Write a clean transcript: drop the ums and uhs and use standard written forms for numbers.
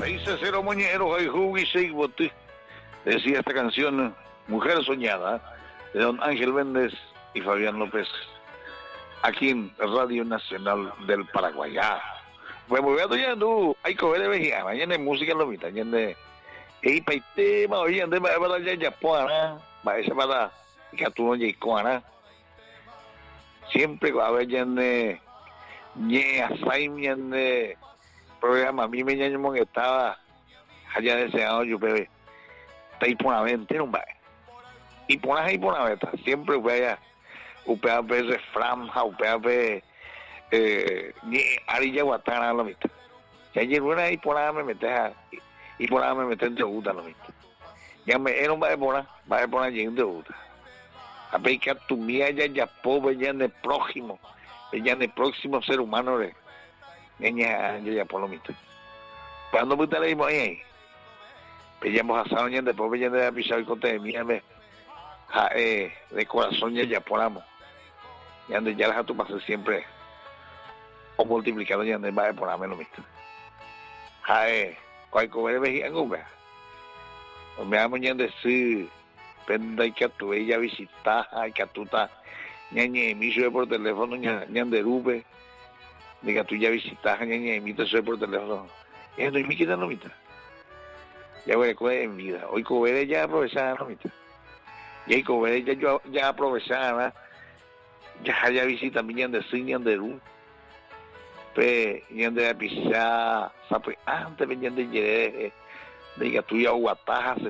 Dice Cero Moñero, hay Jugi Seigbote. Decía esta canción, Mujer Soñada, de don Ángel Méndez y Fabián López, aquí en Radio Nacional del Paraguay. Pues voy a tú, hay que ver de vejía, mañana en música lo mitad, mañana y paite, mañana para ya puana, para esa para que tú no llegues siempre va a haber ya ni assignment de programa. A mí me llamó que estaba allá deseado yo bebé está ahí por la venta no va y pones ahí por la venta siempre vaya UPAP franja UPAP ni arilla guatana lo mismo ya llegó ahí por nada me metes y por nada me metes de gusta lo mismo ya me no va a poner allí de gusta a ver que tu mía ya pobre ya en el próximo ser humano de niña ya por lo mismo cuando me te leímos ahí pillamos a Saoña después ya de pisar el cote de mía de corazón ya ponamos ya de ya las tu pasar siempre o multiplicado ya de va a ponerme lo mismo cuál comer vejiga gube me amo ya de sí penda y que tu ella visita y que tú ta ñañe emiso por teléfono ñan de rube diga tú ya visitas ñañe emito soy por teléfono y no me quita no mita ya voy a coger en vida hoy coberé ya aprovechar no mita y ahí coberé ya yo ya aprovechar ya visita mi ñan de sí ñan de rube pe ñan de pisar sabe antes ñan de llegar diga tú ya guatajas